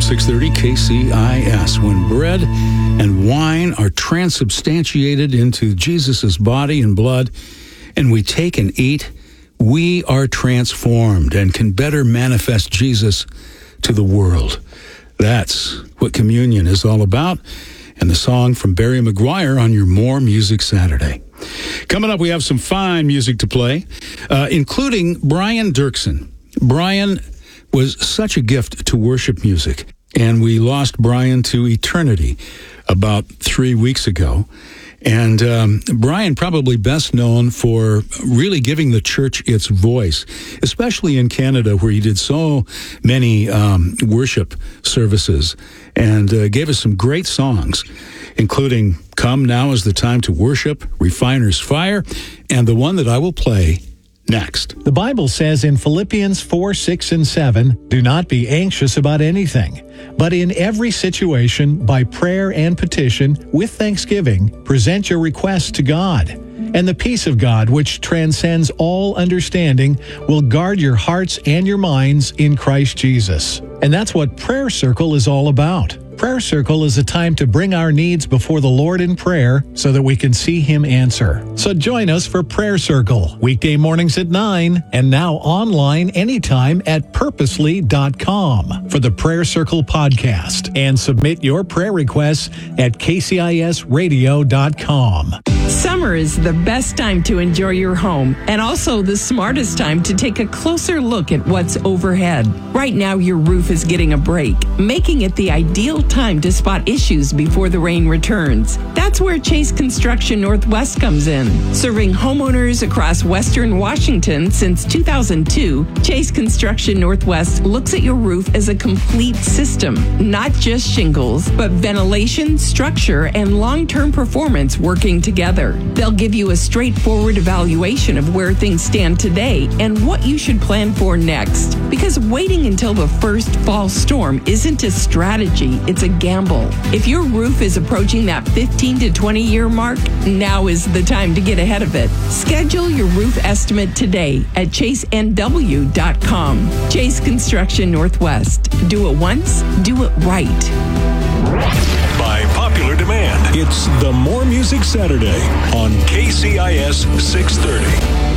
630 KCIS. When bread and wine are transubstantiated into Jesus' body and blood, and we take and eat, we are transformed and can better manifest Jesus to the world. That's what communion is all about. And the song from Barry McGuire on your More Music Saturday. Coming up, we have some fine music to play, including Brian Dirksen. Brian was such a gift to worship music, and we lost Brian to eternity about 3 weeks ago. And Brian, probably best known for really giving the church its voice, especially in Canada, where he did so many worship services and gave us some great songs, including Come Now Is the Time to Worship, Refiner's Fire, and the one that I will play next. The Bible says in Philippians 4, 6, and 7, do not be anxious about anything, but in every situation, by prayer and petition, with thanksgiving, present your requests to God. And the peace of God, which transcends all understanding, will guard your hearts and your minds in Christ Jesus. And that's what Prayer Circle is all about. Prayer Circle is a time to bring our needs before the Lord in prayer so that we can see Him answer. So join us for Prayer Circle, weekday mornings at 9, and now online anytime at purposely.com for the Prayer Circle podcast, and submit your prayer requests at kcisradio.com. Summer is the best time to enjoy your home, and also the smartest time to take a closer look at what's overhead. Right now, your roof is getting a break, making it the ideal time to spot issues before the rain returns. That's where Chase Construction Northwest comes in. Serving homeowners across Western Washington since 2002, Chase Construction Northwest looks at your roof as a complete system, not just shingles, but ventilation, structure, and long-term performance working together. They'll give you a straightforward evaluation of where things stand today and what you should plan for next. Because waiting until the first fall storm isn't a strategy, it's a gamble. If your roof is approaching that 15 to 20 year mark, now is the time to get ahead of it. Schedule your roof estimate today at chasenw.com. Chase Construction Northwest. Do it once, do it right. By popular demand, it's the More Music Saturday on KCIS 630.